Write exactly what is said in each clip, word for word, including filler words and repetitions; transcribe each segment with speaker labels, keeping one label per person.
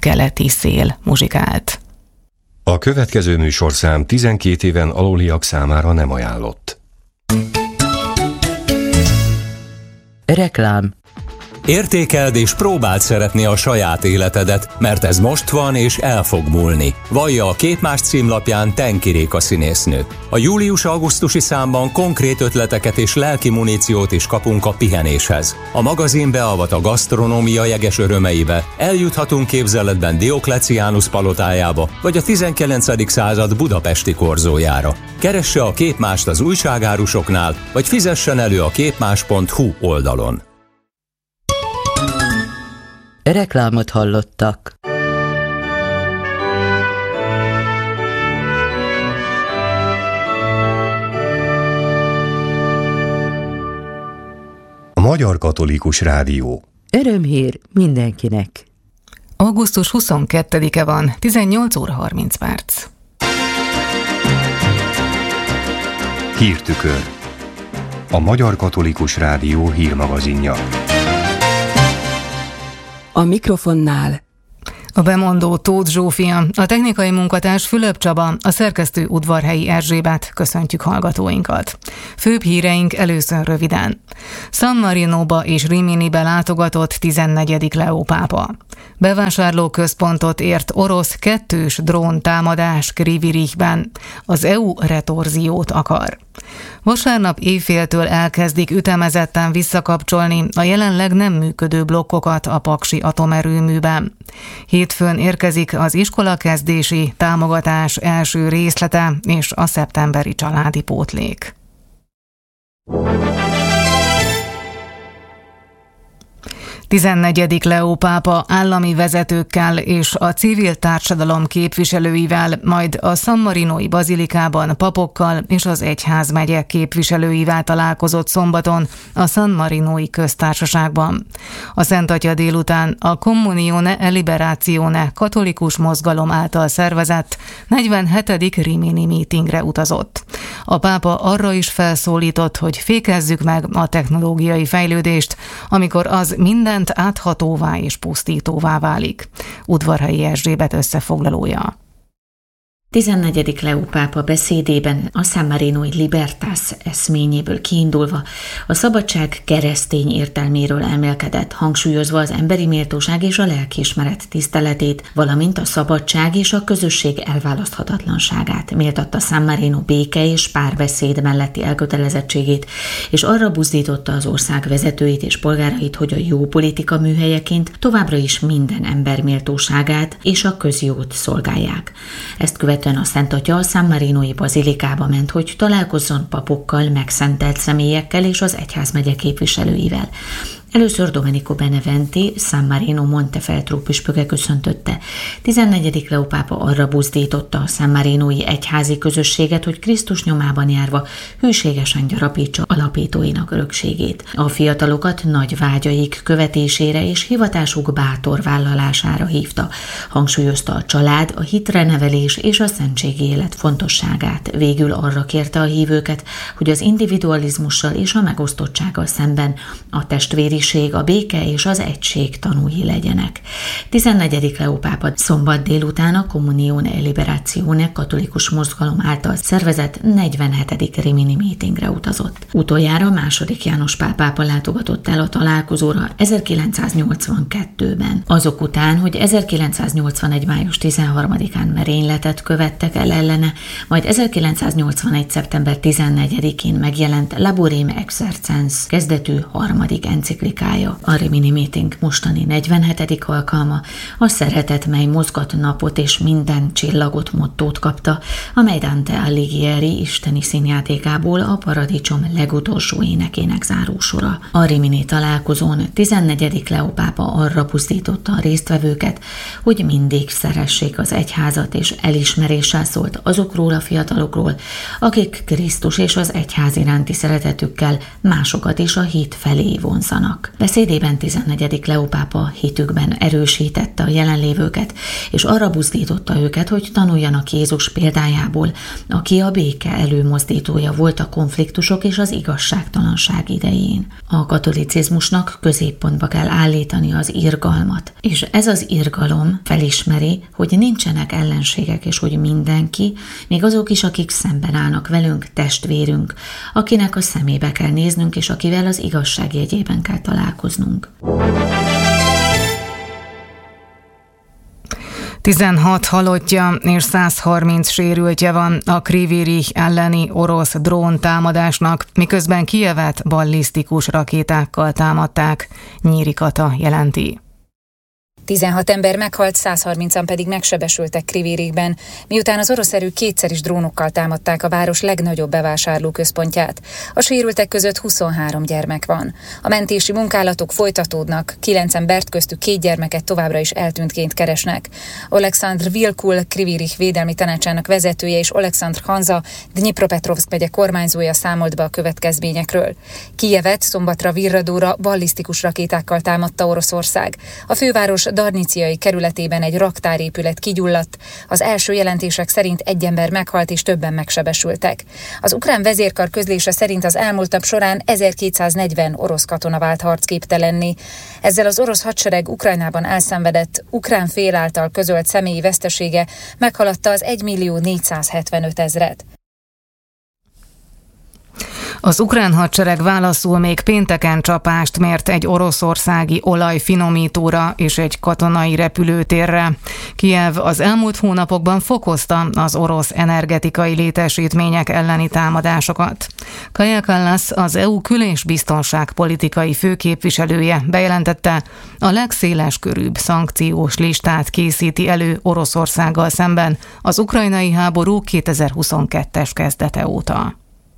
Speaker 1: keleti szél muzsikált.
Speaker 2: A következő műsorszám tizenkét éven aluliak számára nem ajánlott.
Speaker 3: Reklám.
Speaker 4: Értékeld és próbáld szeretni a saját életedet, mert ez most van és el fog múlni. Vallja a Képmás címlapján Tenki Réka színésznő. A július-augusztusi számban konkrét ötleteket és lelki muníciót is kapunk a pihenéshez. A magazin beavat a gasztronómia jeges örömeibe, eljuthatunk képzeletben Diokleciánus palotájába, vagy a tizenkilencedik század budapesti korzójára. Keresse a Képmást az újságárusoknál, vagy fizessen elő a képmás pont hu oldalon.
Speaker 3: Reklámot hallottak.
Speaker 2: A Magyar Katolikus Rádió.
Speaker 3: Örömhír mindenkinek.
Speaker 1: augusztus huszonkettedike van, tizennyolc óra harminc perc.
Speaker 2: Hírtükör. A Magyar Katolikus Rádió hírmagazinja.
Speaker 5: A mikrofonnál
Speaker 1: A bemondó Tóth Zsófia, a technikai munkatárs Fülöp Csaba, a szerkesztő Udvarhelyi Erzsébet, köszöntjük hallgatóinkat. Főbb híreink először röviden. San Marinóba és Riminibe látogatott tizennegyedik Leó pápa. Bevásárlóközpontot ért orosz kettős drón támadás Krivirichben. Az é u retorziót akar. Vasárnap éjféltől elkezdik ütemezetten visszakapcsolni a jelenleg nem működő blokkokat a paksi atomerőműben. Hétfőn érkezik az iskolakezdési támogatás első részlete és a szeptemberi családi pótlék. tizennegyedik Leó pápa állami vezetőkkel és a civil társadalom képviselőivel, majd a San Marinói bazilikában papokkal és az egyházmegye képviselőivel találkozott szombaton a San Marinói köztársaságban. A Szent Atya délután a Communione e Liberazione katolikus mozgalom által szervezett negyvenhetedik Rimini meetingre utazott. A pápa arra is felszólított, hogy fékezzük meg a technológiai fejlődést, amikor az mindent áthatóvá és pusztítóvá válik. Udvarhelyi Erzsébet összefoglalója.
Speaker 6: tizennegyedik Leó pápa beszédében a San Marinói Libertas eszményéből kiindulva a szabadság keresztény értelméről elmélkedett, hangsúlyozva az emberi méltóság és a lelkiismeret tiszteletét, valamint a szabadság és a közösség elválaszthatatlanságát, méltatta San Marino béke és párbeszéd melletti elkötelezettségét, és arra buzdította az ország vezetőit és polgárait, hogy a jó politika műhelyeként továbbra is minden ember méltóságát és a közjót szolgálják. Ezt követ a Szent Atya a San Marinói bazilikába ment, hogy találkozzon papokkal, megszentelt személyekkel és az egyházmegye képviselőivel. Először Domenico Beneventi, San Marino Montefeltro püspöke köszöntötte. tizennegyedik Leó pápa arra buzdította a San Marinói egyházi közösséget, hogy Krisztus nyomában járva hűségesen gyarapítsa alapítóinak örökségét. A fiatalokat nagy vágyaik követésére és hivatásuk bátor vállalására hívta. Hangsúlyozta a család, a hitre nevelés és a szentségi élet fontosságát. Végül arra kérte a hívőket, hogy az individualizmussal és a megosztottsággal szemben a testvéri a béke és az egység tanúi legyenek. tizennegyedik Leó pápa szombat délután a Communione e Liberazione katolikus mozgalom által szervezett negyvenhetedik Rimini meetingre utazott. Utoljára második János Pál pápa látogatott el a találkozóra ezerkilencszáznyolcvankettőben. Azok után, hogy ezerkilencszáznyolcvanegy május tizenharmadikán merényletet követtek el ellene, majd ezerkilencszáznyolcvanegy szeptember tizennegyedikén megjelent Laborem Exercens kezdetű harmadik enciklikája. A Rimini meeting mostani negyvenhetedik alkalma a Szeretet, mely mozgat napot és minden csillagot mottót kapta, amely Dante Alighieri isteni színjátékából a Paradicsom legutolsó énekének zárósora. A Rimini találkozón tizennegyedik Leó pápa arra buzdította a résztvevőket, hogy mindig szeressék az egyházat, és elismeréssel szólt azokról a fiatalokról, akik Krisztus és az egyház iránti szeretetükkel másokat is a hit felé vonzanak. vannak. Beszédében tizennegyedik Leó pápa hitükben erősítette a jelenlévőket, és arra buzdította őket, hogy tanuljanak Jézus példájából, aki a béke előmozdítója volt a konfliktusok és az igazságtalanság idején. A katolicizmusnak középpontba kell állítani az irgalmat, és ez az irgalom felismeri, hogy nincsenek ellenségek, és hogy mindenki, még azok is, akik szemben állnak velünk, testvérünk, akinek a szemébe kell néznünk, és akivel az igazság jegyében kell találkoznunk.
Speaker 1: tizenhat halottja és száz harminc sérültje van a Kryvyi Rih elleni orosz drón támadásnak, miközben Kijevet ballisztikus rakétákkal támadták, Nyíri Kata jelenti.
Speaker 7: tizenhat ember meghalt, száz harmincan pedig megsebesültek Kryvyi Rihben, miután az orosz erők kétszer is drónokkal támadták a város legnagyobb bevásárlóközpontját. A sérültek között huszonhárom gyermek van. A mentési munkálatok folytatódnak, kilenc embert, köztük két gyermeket továbbra is eltűntként keresnek. Oleksandr Vilkul, Kryvyi Rih védelmi tanácsának vezetője, és Oleksandr Hanza, Dnyipropetrovszk megye kormányzója számolt be a következményekről. Kijevet szombatra virradóra ballisztikus rakétákkal támadta Oroszország. A főváros Darniciai kerületében egy raktárépület kigyulladt, az első jelentések szerint egy ember meghalt és többen megsebesültek. Az ukrán vezérkar közlése szerint az elmúlt nap során ezerkétszáznegyven orosz katona vált harcképtelenné. Ezzel az orosz hadsereg Ukrajnában elszenvedett, ukrán fél által közölt személyi vesztesége meghaladta az egymillió négyszázhetvenöt ezret.
Speaker 1: Az ukrán hadsereg válaszul még pénteken csapást mért egy oroszországi olajfinomítóra és egy katonai repülőtérre. Kijev az elmúlt hónapokban fokozta az orosz energetikai létesítmények elleni támadásokat. Kaja Kallas, az é u kül- és biztonságpolitikai főképviselője bejelentette, a legszéleskörűbb szankciós listát készíti elő Oroszországgal szemben az ukrajnai háború kétezer-huszonkettes kezdete óta.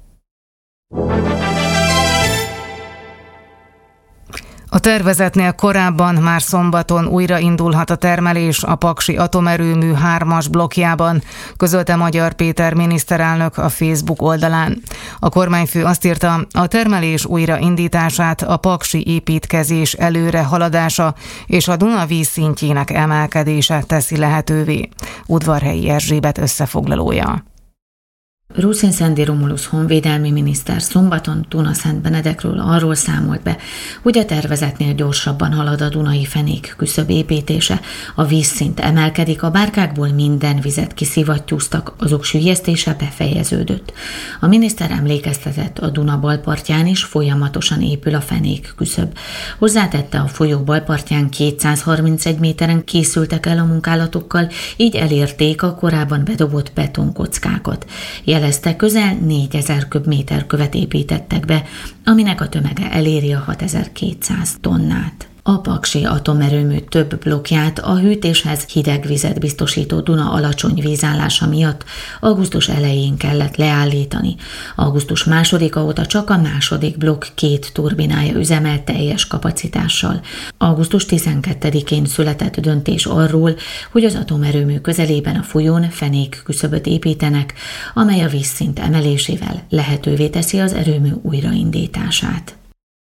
Speaker 1: A tervezetnél korábban már szombaton újra indulhat a termelés a paksi atomerőmű hármas blokkjában, közölte Magyar Péter miniszterelnök a Facebook oldalán. A kormányfő azt írta, a termelés újraindítását a paksi építkezés előre haladása és a Duna vízszintjének emelkedése teszi lehetővé. Udvarhelyi Erzsébet összefoglalója.
Speaker 6: Ruszin Szendi Romulusz honvédelmi miniszter szombaton Dunaszentbenedekről arról számolt be, hogy a tervezetnél gyorsabban halad a Dunai fenék küszöb építése, a vízszint emelkedik, a bárkákból minden vizet kiszivattyúztak, azok süllyesztése befejeződött. A miniszter emlékeztetett, a Duna balpartján is folyamatosan épül a fenék küszöb. Hozzátette, a folyó balpartján kétszázharmincegy méteren készültek el a munkálatokkal, így elérték a korábban bedobott betonkockákat. Jelezte, közel négyezer köbméter követ építettek be, aminek a tömege eléri a hatezer-kétszáz tonnát. A paksi atomerőmű több blokkját a hűtéshez hideg vizet biztosító Duna alacsony vízállása miatt augusztus elején kellett leállítani. Augusztus másodika óta csak a második blokk két turbinája üzemel teljes kapacitással. augusztus tizenkettedikén született döntés arról, hogy az atomerőmű közelében a folyón fenék küszöböt építenek, amely a vízszint emelésével lehetővé teszi az erőmű újraindítását.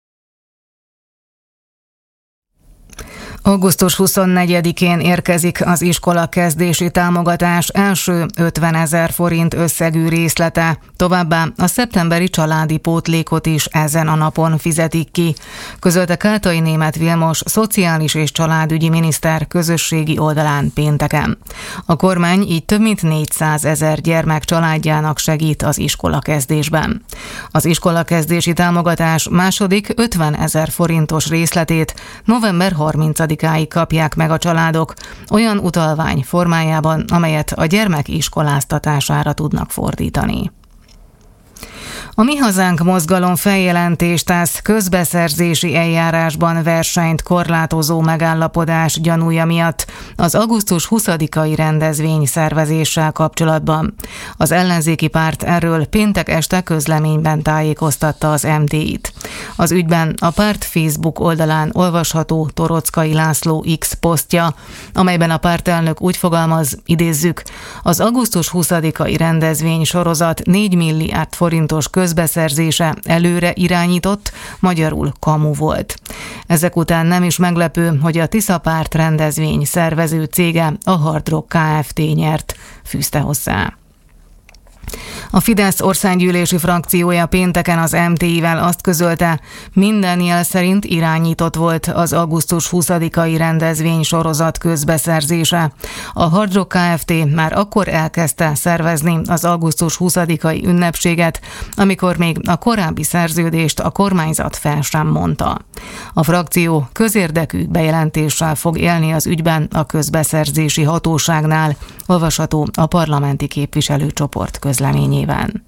Speaker 1: augusztus huszonnegyedikén érkezik az iskola kezdési támogatás első ötvenezer forint összegű részlete, továbbá a szeptemberi családi pótlékot is ezen a napon fizetik ki, közölte Kátai Németh Vilmos szociális és családügyi miniszter közösségi oldalán pénteken. A kormány így több mint négyszázezer gyermek családjának segít az iskola kezdésben. Az iskola kezdési támogatás második ötvenezer forintos részletét november harmincadikáig kapják meg a családok, olyan utalvány formájában, amelyet a gyermek iskoláztatására tudnak fordítani. A Mi Hazánk mozgalom feljelentést tesz közbeszerzési eljárásban versenyt korlátozó megállapodás gyanúja miatt az augusztus huszadikai rendezvény szervezéssel kapcsolatban. Az ellenzéki párt erről péntek este közleményben tájékoztatta az em dé i-t. Az ügyben a párt Facebook oldalán olvasható Torockai László X posztja, amelyben a pártelnök úgy fogalmaz, idézzük, az augusztus huszadikai rendezvény sorozat négy milliárd forintos kapcsolatos közbeszerzése előre irányított, magyarul kamu volt. Ezek után nem is meglepő, hogy a Tiszapárt rendezvény szervező cége, a Hard Rock Kft. Nyert, fűzte hozzá. A Fidesz országgyűlési frakciója pénteken az em té i-vel azt közölte, minden jel szerint irányított volt az augusztus huszadikai rendezvény sorozat közbeszerzése. A Hard Rock Kft. Már akkor elkezdte szervezni az augusztus huszadikai ünnepséget, amikor még a korábbi szerződést a kormányzat fel sem mondta. A frakció közérdekű bejelentéssel fog élni az ügyben a közbeszerzési hatóságnál, olvasható a parlamenti képviselőcsoport közleményében.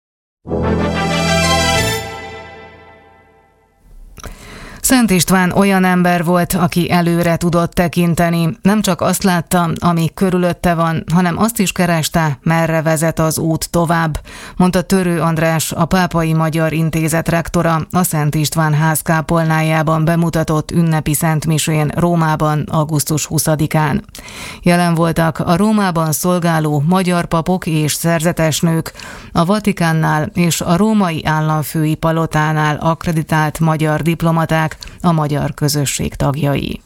Speaker 1: Szent István olyan ember volt, aki előre tudott tekinteni. Nem csak azt látta, ami körülötte van, hanem azt is kereste, merre vezet az út tovább, mondta Törő András, a Pápai Magyar Intézet rektora a Szent István ház kápolnájában bemutatott ünnepi szentmisén Rómában augusztus huszadikán. Jelen voltak a Rómában szolgáló magyar papok és szerzetesnők, a Vatikánnál és a római államfői palotánál akkreditált magyar diplomaták, a magyar közösség tagjai.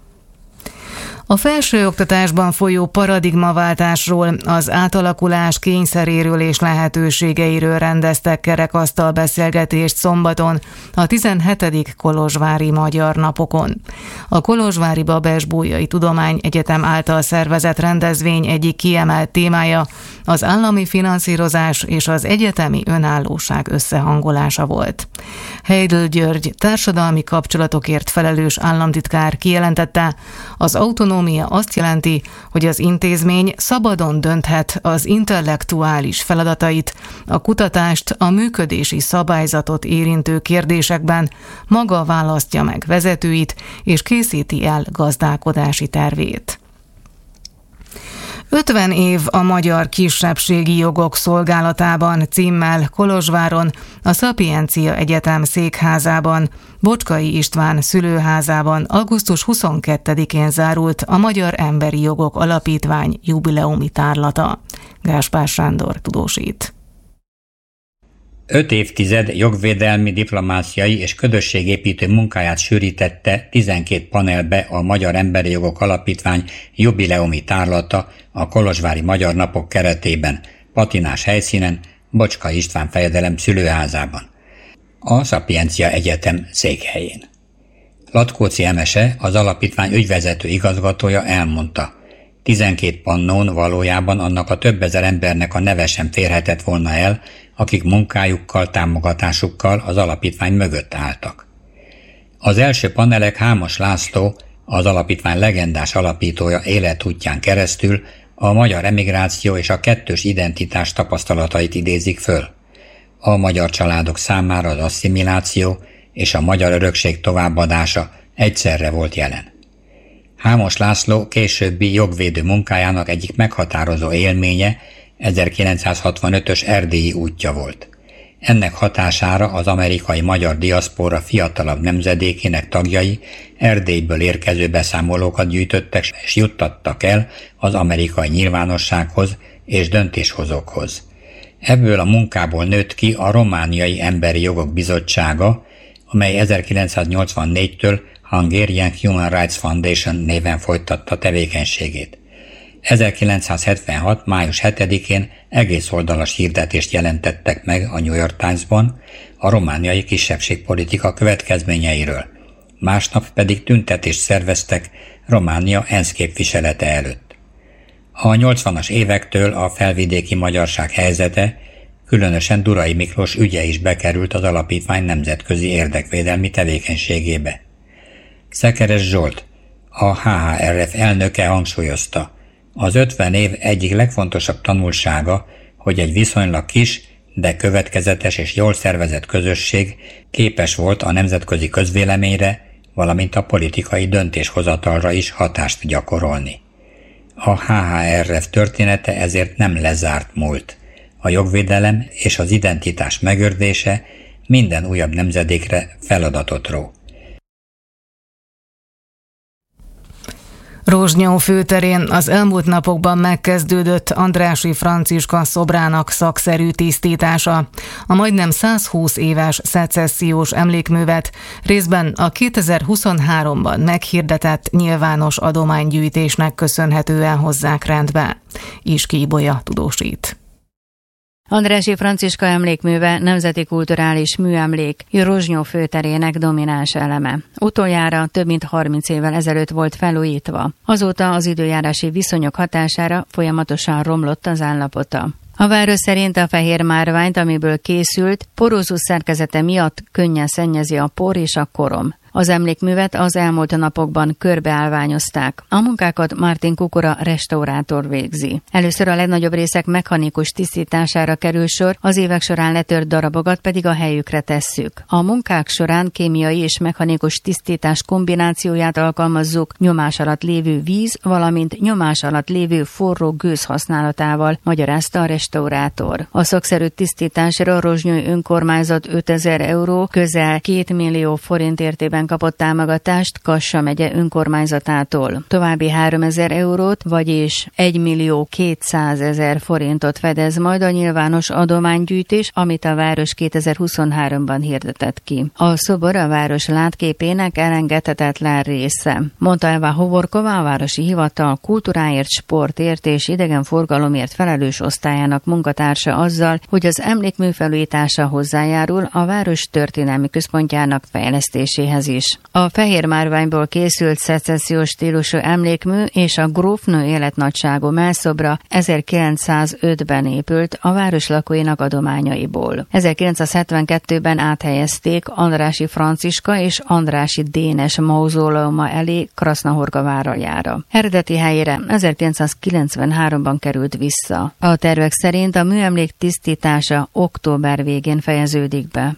Speaker 1: A felsőoktatásban folyó paradigmaváltásról, az átalakulás kényszeréről és lehetőségeiről rendeztek kerekasztal beszélgetést szombaton a tizenhetedik Kolozsvári Magyar Napokon. A Kolozsvári Babes-Bolyai Tudományegyetem által szervezett rendezvény egyik kiemelt témája az állami finanszírozás és az egyetemi önállóság összehangolása volt. Heydl György társadalmi kapcsolatokért felelős államtitkár kijelentette, az autonómia azt jelenti, hogy az intézmény szabadon dönthet az intellektuális feladatait, a kutatást, a működési szabályzatot érintő kérdésekben, maga választja meg vezetőit és készíti el gazdálkodási tervét. ötven év a magyar kisebbségi jogok szolgálatában címmel Kolozsváron, a Szapiencia Egyetem székházában, Bocskai István szülőházában augusztus huszonkettedikén zárult a Magyar Emberi Jogok Alapítvány jubileumi tárlata. Gáspár Sándor tudósít.
Speaker 8: Öt évtized jogvédelmi, diplomáciai és közösségépítő munkáját sűrítette tizenkét panelbe a Magyar Emberi Jogok Alapítvány jubileumi tárlata a Kolozsvári Magyar Napok keretében, patinás helyszínen, Bocskai István fejedelem szülőházában, a Szapiencia Egyetem székhelyén. Latkóczy Emese, az alapítvány ügyvezető igazgatója elmondta, tizenkét pannón valójában annak a több ezer embernek a neve sem férhetett volna el, akik munkájukkal, támogatásukkal az alapítvány mögött álltak. Az első panelek Hámos László, az alapítvány legendás alapítója életútján keresztül a magyar emigráció és a kettős identitás tapasztalatait idézik föl. A magyar családok számára az asszimiláció és a magyar örökség továbbadása egyszerre volt jelen. Hámos László későbbi jogvédő munkájának egyik meghatározó élménye ezerkilencszázhatvanötös erdélyi útja volt. Ennek hatására az amerikai magyar diaszpóra fiatalabb nemzedékének tagjai Erdélyből érkező beszámolókat gyűjtöttek és juttattak el az amerikai nyilvánossághoz és döntéshozókhoz. Ebből a munkából nőtt ki a Romániai Emberi Jogok Bizottsága, amely ezerkilencszáznyolcvannégytől Hungarian Human Rights Foundation néven folytatta tevékenységét. ezerkilencszázhetvenhat. május hetedikén egész oldalas hirdetést jelentettek meg a New York Times-ban a romániai kisebbségpolitika következményeiről, másnap pedig tüntetést szerveztek Románia ENSZ képviselete előtt. A nyolcvanas évektől a felvidéki magyarság helyzete, különösen Durai Miklós ügye is bekerült az alapítvány nemzetközi érdekvédelmi tevékenységébe. Szekeres Zsolt, a há há er ef elnöke hangsúlyozta, az ötven év egyik legfontosabb tanulsága, hogy egy viszonylag kis, de következetes és jól szervezett közösség képes volt a nemzetközi közvéleményre, valamint a politikai döntéshozatalra is hatást gyakorolni. A há há er ef története ezért nem lezárt múlt. A jogvédelem és az identitás megőrzése minden újabb nemzedékre feladatot ró.
Speaker 1: Rozsnyó főterén az elmúlt napokban megkezdődött Andrássy Franciska szobrának szakszerű tisztítása. A majdnem százhúsz éves szecessziós emlékművet részben a kétezer-huszonháromban meghirdetett nyilvános adománygyűjtésnek köszönhetően hozzák rendbe. Iski Ibolya tudósít.
Speaker 9: Andrássy Franciska emlékműve nemzeti kulturális műemlék Rozsnyó főterének domináns eleme. Utoljára több mint harminc évvel ezelőtt volt felújítva. Azóta az időjárási viszonyok hatására folyamatosan romlott az állapota. A város szerint a fehér márványt, amiből készült, porózus szerkezete miatt könnyen szennyezi a por és a korom. Az emlékművet az elmúlt napokban körbeállványozták. A munkákat Martin Kukora restaurátor végzi. Először a legnagyobb részek mechanikus tisztítására kerül sor, az évek során letört darabokat pedig a helyükre tesszük. A munkák során kémiai és mechanikus tisztítás kombinációját alkalmazzuk nyomás alatt lévő víz, valamint nyomás alatt lévő forró gőz használatával, magyarázta a restaurátor. A szakszerű tisztításra a Rozsnyói önkormányzat ötezer euró, közel két millió forint értében kapott támogatást Kassa megye önkormányzatától. További háromezer eurót, vagyis egymillió kétszázezer forintot fedez majd a nyilvános adománygyűjtés, amit a város kétezer-huszonháromban hirdetett ki. A szobor a város látképének elengedhetetlen része, mondta Eva Hovorkova, a városi hivatal kultúráért, sportért és idegenforgalomért felelős osztályának munkatársa azzal, hogy az emlékmű felújítása hozzájárul a város történelmi központjának fejlesztéséhez is. A fehér márványból készült szecessziós stílusú emlékmű és a grófnő életnagyságú mellszobra ezerkilencszázötben épült a város lakóinak adományaiból. ezerkilencszázhetvenkettőben áthelyezték Andrássy Franciska és Andrássy Dénes mauzóleuma elé Krasznahorka váraljára. Eredeti helyére ezerkilencszázkilencvenháromban került vissza. A tervek szerint a műemlék tisztítása október végén fejeződik be.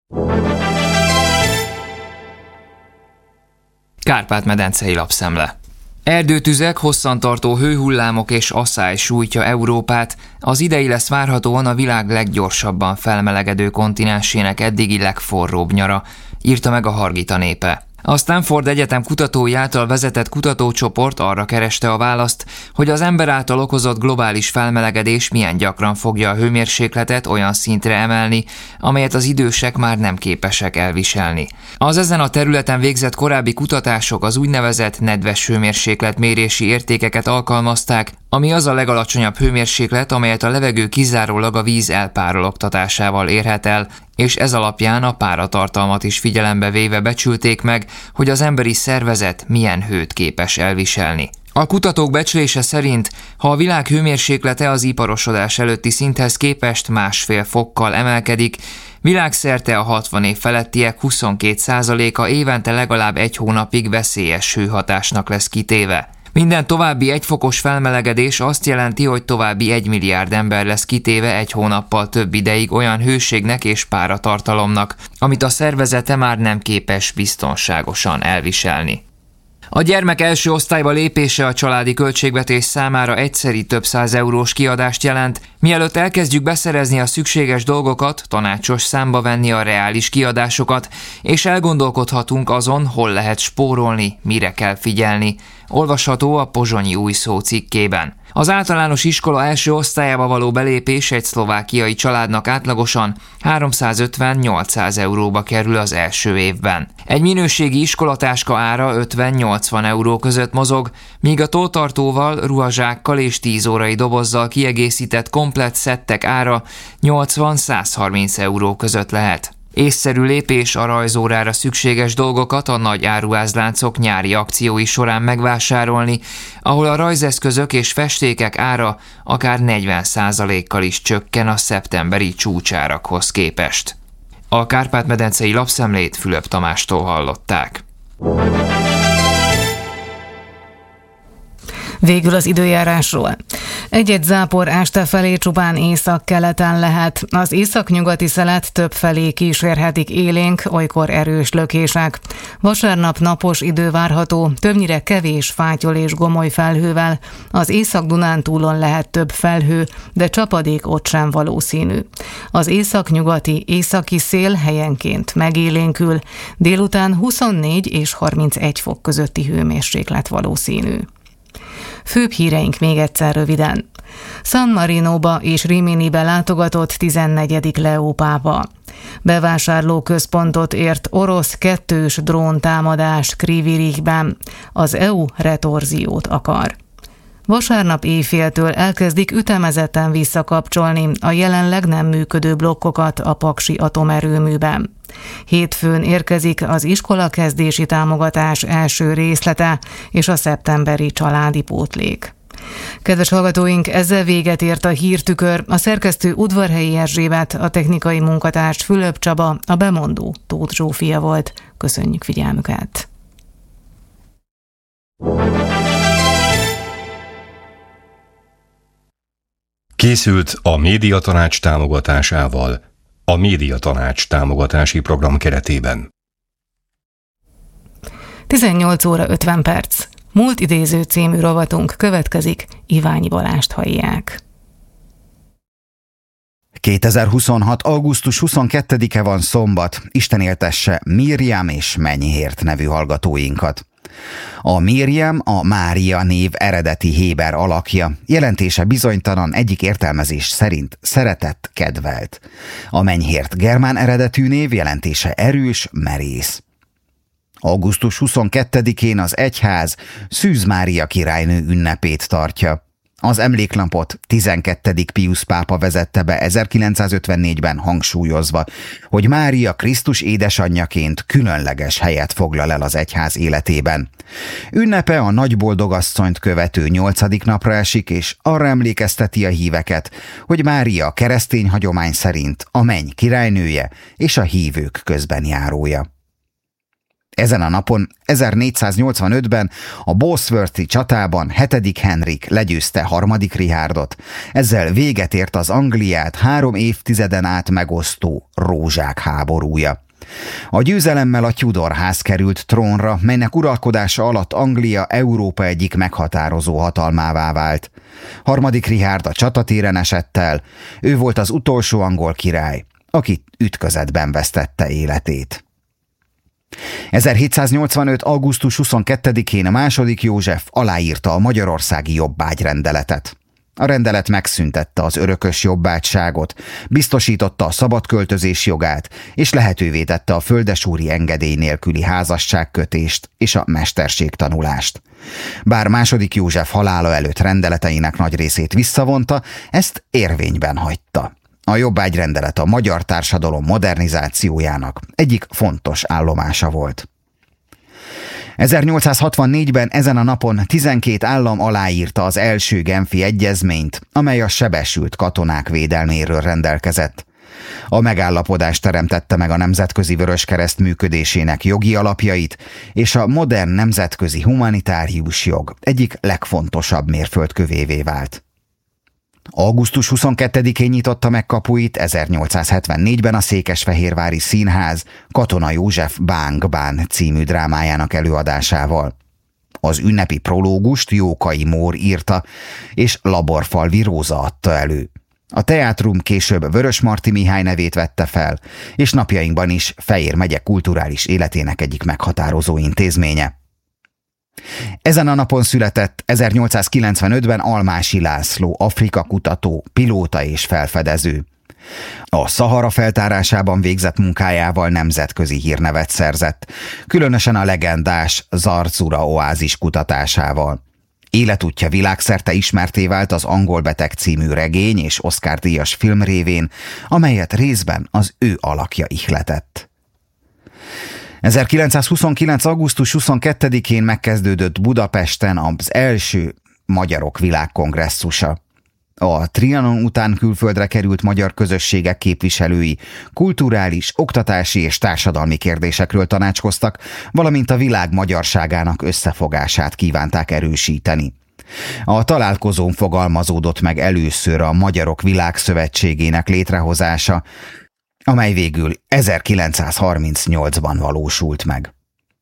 Speaker 10: Kárpát-medencei lapszemle. Erdőtüzek, hosszantartó hőhullámok és asszály sújtja Európát, az idei lesz várhatóan a világ leggyorsabban felmelegedő kontinensének eddigi legforróbb nyara, írta meg a Hargita Népe. A Stanford Egyetem kutatói által vezetett kutatócsoport arra kereste a választ, hogy az ember által okozott globális felmelegedés milyen gyakran fogja a hőmérsékletet olyan szintre emelni, amelyet az idősek már nem képesek elviselni. Az ezen a területen végzett korábbi kutatások az úgynevezett nedves hőmérsékletmérési értékeket alkalmazták, ami az a legalacsonyabb hőmérséklet, amelyet a levegő kizárólag a víz elpárologtatásával érhet el, és ez alapján a páratartalmat is figyelembe véve becsülték meg, hogy az emberi szervezet milyen hőt képes elviselni. A kutatók becslése szerint, ha a világ hőmérséklete az iparosodás előtti szinthez képest másfél fokkal emelkedik, világszerte a hatvan év felettiek huszonkét százaléka évente legalább egy hónapig veszélyes hőhatásnak lesz kitéve. Minden további egyfokos felmelegedés azt jelenti, hogy további egy milliárd ember lesz kitéve egy hónappal több ideig olyan hőségnek és páratartalomnak, amit a szervezete már nem képes biztonságosan elviselni. A gyermek első osztályba lépése a családi költségvetés számára egyszeri több száz eurós kiadást jelent. Mielőtt elkezdjük beszerezni a szükséges dolgokat, tanácsos számba venni a reális kiadásokat, és elgondolkodhatunk azon, hol lehet spórolni, mire kell figyelni. Olvasható a Pozsonyi Új Szó cikkében. Az általános iskola első osztályába való belépés egy szlovákiai családnak átlagosan háromszázötven-nyolcszáz euróba kerül az első évben. Egy minőségi iskolatáska ára ötven-nyolcvan euró között mozog, míg a tótartóval, ruhazsákkal és tíz órai dobozzal kiegészített komplett szettek ára nyolcvan-százharminc euró között lehet. Észszerű lépés a rajzórára szükséges dolgokat a nagy áruházláncok nyári akciói során megvásárolni, ahol a rajzeszközök és festékek ára akár negyven százalékkal is csökken a szeptemberi csúcsárakhoz képest. A Kárpát-medencei lapszemlét Fülöp Tamástól hallották.
Speaker 1: Végül az időjárásról. Egy-egy zápor este felé csupán észak-keleten lehet. Az északnyugati szelet több felé kísérhetik élénk, olykor erős lökések. Vasárnap napos idő várható, többnyire kevés fátyol és gomoly felhővel. Az Észak-Dunántúlon lehet több felhő, de csapadék ott sem valószínű. Az északnyugati északi szél helyenként megélénkül, délután huszonnégy és harmincegy fok közötti hőmérséklet valószínű. Főbb híreink még egyszer röviden. San Marinóba és Riminibe látogatott tizennegyedik Leó pápa. Bevásárlóközpontot ért orosz kettős dróntámadás Krivirikben. Az é u retorziót akar. Vasárnap éjféltől elkezdik ütemezetten visszakapcsolni a jelenleg nem működő blokkokat a paksi atomerőműben. Hétfőn érkezik az iskolakezdési támogatás első részlete és a szeptemberi családi pótlék. Kedves hallgatóink, ezzel véget ért a Hírtükör, a szerkesztő Udvarhelyi Erzsébet, a technikai munkatárs Fülöp Csaba, a bemondó Tóth Zsófia volt. Köszönjük figyelmüket!
Speaker 2: Készült a Médiatanács támogatásával, a Médiatanács támogatási program keretében.
Speaker 1: tizennyolc óra ötven perc. Múlt idéző című rovatunk következik, Iványi Balást hallják.
Speaker 11: kétezer-huszonhat. augusztus huszonkettedike van, szombat. Isten éltesse Miriam és Menyhért nevű hallgatóinkat. A Miriam a Mária név eredeti héber alakja, jelentése bizonytalan, egyik értelmezés szerint szeretett, kedvelt. A Menyhért germán eredetű név, jelentése erős, merész. augusztus huszonkettedikén az egyház Szűz Mária királynő ünnepét tartja. Az emléknapot tizenkettedik Piusz pápa vezette be ezerkilencszázötvennégyben, hangsúlyozva, hogy Mária Krisztus édesanyjaként különleges helyet foglal el az egyház életében. Ünnepe a nagyboldogasszonyt követő nyolcadik napra esik, és arra emlékezteti a híveket, hogy Mária keresztény hagyomány szerint a menny királynője és a hívők közbenjárója. Ezen a napon ezernégyszáznyolcvanötben a Bosworthi csatában hetedik Henrik legyőzte harmadik Richárdot, ezzel véget ért az Angliát három évtizeden át megosztó rózsák háborúja. A győzelemmel a Tudor ház került trónra, melynek uralkodása alatt Anglia Európa egyik meghatározó hatalmává vált. Harmadik Richárd a csatatéren esett el, ő volt az utolsó angol király, aki ütközetben vesztette életét. ezerhétszáznyolcvanöt. augusztus huszonkettedikén a második József aláírta a magyarországi jobbágyrendeletet. A rendelet megszüntette az örökös jobbágyságot, biztosította a szabadköltözés jogát, és lehetővé tette a földesúri engedély nélküli házasságkötést és a mesterségtanulást. Bár második József halála előtt rendeleteinek nagy részét visszavonta, ezt érvényben hagyta. A jobbágyrendelet a magyar társadalom modernizációjának egyik fontos állomása volt. ezernyolcszázhatvannégyben ezen a napon tizenkét állam aláírta az első Genfi egyezményt, amely a sebesült katonák védelméről rendelkezett. A megállapodás teremtette meg a Nemzetközi Vöröskereszt működésének jogi alapjait, és a modern nemzetközi humanitárius jog egyik legfontosabb mérföldkövévé vált. augusztus huszonkettedikén nyitotta meg kapuit ezernyolcszázhetvennégyben a Székesfehérvári Színház Katona József Bánk Bán című drámájának előadásával. Az ünnepi prológust Jókai Mór írta, és Laborfalvi Róza adta elő. A teátrum később Vörösmarty Mihály nevét vette fel, és napjainkban is Fejér megye kulturális életének egyik meghatározó intézménye. Ezen a napon született ezernyolcszázkilencvenötben Almási László, Afrika kutató, pilóta és felfedező. A Szahara feltárásában végzett munkájával nemzetközi hírnevet szerzett, különösen a legendás Zarzura oázis kutatásával. Életútja világszerte ismertté vált az Angol beteg című regény és Oscar-díjas film révén, amelyet részben az ő alakja ihletett. ezerkilencszázhuszonkilenc. augusztus huszonkettedikén megkezdődött Budapesten az első Magyarok Világkongresszusa. A Trianon után külföldre került magyar közösségek képviselői kulturális, oktatási és társadalmi kérdésekről tanácskoztak, valamint a világ magyarságának összefogását kívánták erősíteni. A találkozón fogalmazódott meg először a Magyarok Világszövetségének létrehozása, amely végül ezerkilencszázharmincnyolcban valósult meg.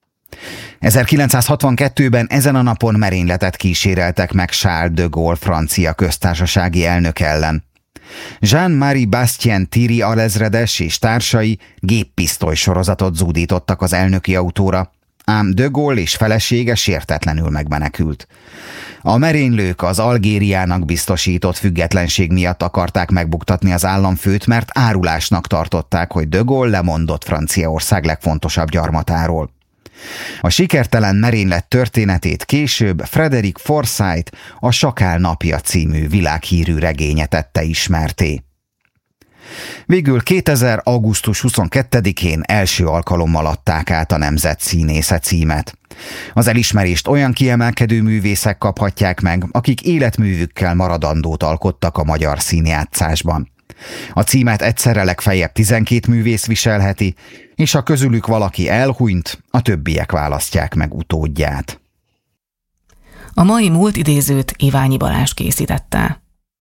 Speaker 11: ezerkilencszázhatvankettőben ezen a napon merényletet kíséreltek meg Charles de Gaulle francia köztársasági elnök ellen. Jean-Marie Bastien Thierry alezredes és társai géppisztoly sorozatot zúdítottak az elnöki autóra. ám de Gaulle és felesége sértetlenül megmenekült. A merénylők az Algériának biztosított függetlenség miatt akarták megbuktatni az államfőt, mert árulásnak tartották, hogy de Gaulle lemondott Franciaország legfontosabb gyarmatáról. A sikertelen merénylet történetét később Frederick Forsyth a Sakál napja című világhírű regénye tette ismertté. Végül kétezer. augusztus huszonkettedikén első alkalommal adták át a Nemzet Színésze címet. Az elismerést olyan kiemelkedő művészek kaphatják meg, akik életművükkel maradandót alkottak a magyar színjátszásban. A címet egyszerre legfeljebb tizenkét művész viselheti, és ha közülük valaki elhunyt, a többiek választják meg utódját.
Speaker 1: A mai múlt idézőt Iványi Balázs készítette.